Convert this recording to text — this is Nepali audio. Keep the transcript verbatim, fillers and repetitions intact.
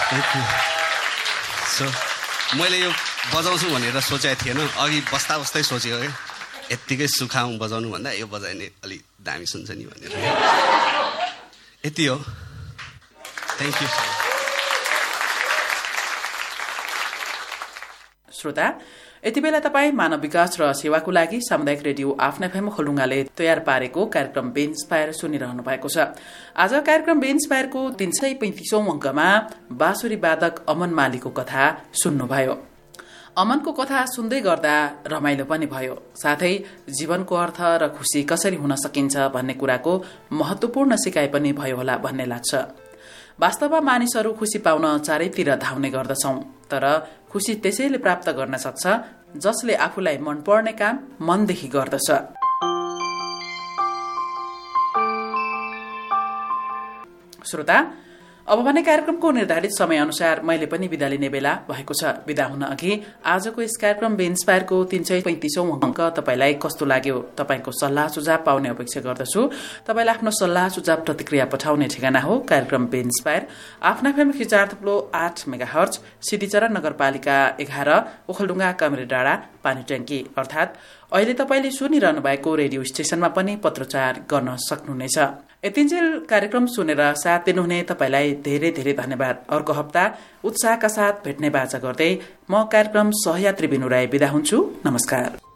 Thank you. सो मैले यो बजाउँछु भनेर सोचेको थिएन, अघि बस्दा बस्दै सोचेको है यत्तिकै सुखाउँ बजाउनु भन्दा यो बजायो भने अलिक दामी सुन्छ नि भनेर। यति हो। Thank you. श्रोता, यति बेला तपाईँ मानव विकास र सेवाको लागि सामुदायिक रेडियो आफ्ना एफएम खोलुङ्गाले तयार पारेको कार्यक्रम बी इन्स्पायर सुनिरहनु भएको छ। आज कार्यक्रम बी इन्स्पायरको तीन सय पैंतिसौं अङ्कमा बाँसुरी वादक अमन मालीको कथा सुन्नुभयो। अमनको कथा सुन्दै गर्दा रमाइलो पनि भयो, साथै जीवनको अर्थ र खुशी कसरी हुन सकिन्छ भन्ने कुराको महत्वपूर्ण सिकाइ पनि भयो होला भन्ने लाग्छ। वास्तवमा मानिसहरू खुशी पाउन चारैतिर धाउने गर्दछौं, तर खुशी त्यसैले प्राप्त गर्न सक्छ जसले आफूलाई मनपर्ने काम मनदेखि गर्दछ। श्रोता, अब भने कार्यक्रमको निर्धारित समय अनुसार मैले पनि विदा लिने बेला भएको छ। विदा हुन अघि आजको यस कार्यक्रम बी इन्स्पायरको तीन सय पैंतिसौं अङ्क तपाईँलाई कस्तो लाग्यो, तपाईँको सल्लाह सुझाव पाउने अपेक्षा गर्दछु। तपाईँलाई आफ्नो सल्लाह सुझाव प्रतिक्रिया पठाउने ठेगाना हो कार्यक्रम बी इन्स्पायर, आफ्ना फेम खिचार थप्लो आठ मेगा हर्च, सिद्धिचरा नगरपालिका एघार, ओखलढुङ्गा कमेरी डाँडा, पानी ट्याङ्की। अर्थात् अहिले तपाईँले सुनिरहनु भएको रेडियो स्टेशनमा पनि पत्रचार गर्न सक्नुहुनेछ। यतिन्जेल कार्यक्रम सुनेर साथ दिनुहुने तपाईँलाई धेरै धेरै धन्यवाद। अर्को हप्ता उत्साहका साथ भेट्ने बाचा गर्दै म कार्यक्रम सहयात्री बिनु राई बिदा हुन्छु। नमस्कार।